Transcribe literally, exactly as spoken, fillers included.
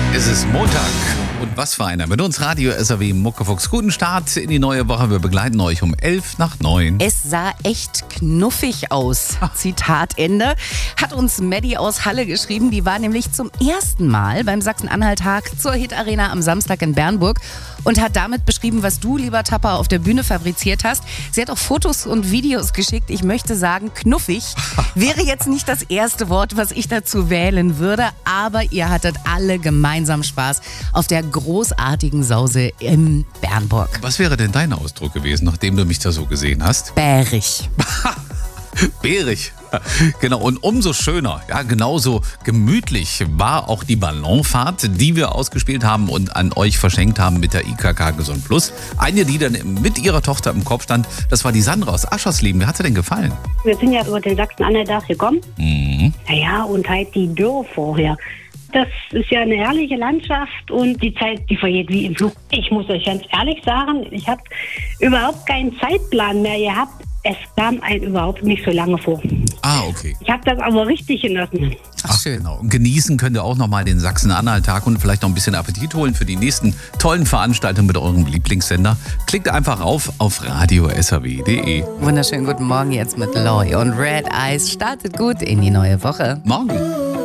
Es ist Montag und was für einer. Mit uns Radio S R W Muckefuchs. Guten Start in die neue Woche. Wir begleiten euch um elf nach neun. Es sah echt knuffig aus. Zitat Ende. Hat uns Maddie aus Halle geschrieben. Die war nämlich zum ersten Mal beim Sachsen-Anhalt-Tag zur Hit-Arena am Samstag in Bernburg und hat damit beschrieben, was du, lieber Tapper, auf der Bühne fabriziert hast. Sie hat auch Fotos und Videos geschickt. Ich möchte sagen, knuffig wäre jetzt nicht das erste Wort, was ich dazu wählen würde, aber ihr hattet alle gemeinsam Spaß auf der großartigen Sause in Bernburg. Was wäre denn dein Ausdruck gewesen, nachdem du mich da so gesehen hast? Bärig. Bärig. Genau, und umso schöner, ja, genauso gemütlich war auch die Ballonfahrt, die wir ausgespielt haben und an euch verschenkt haben mit der I K K Gesund Plus. Eine, die dann mit ihrer Tochter im Kopf stand, das war die Sandra aus Aschersleben. Wie hat sie denn gefallen? Wir sind ja über den Sachsen-Anhalt-Tag gekommen. Mhm. Naja, und halt die Dürre vorher. Das ist ja eine herrliche Landschaft und die Zeit, die vergeht wie im Flug. Ich muss euch ganz ehrlich sagen, ich habe überhaupt keinen Zeitplan mehr gehabt. Es kam einem überhaupt nicht so lange vor. Ah, okay. Ich habe das aber richtig genossen. Ach, schön. Genau. Und genießen könnt ihr auch nochmal den Sachsen-Anhalt-Tag und vielleicht noch ein bisschen Appetit holen für die nächsten tollen Veranstaltungen mit eurem Lieblingssender. Klickt einfach auf auf radio s r w punkt d e. Wunderschönen guten Morgen jetzt mit Loy und Red Eyes. Startet gut in die neue Woche. Morgen.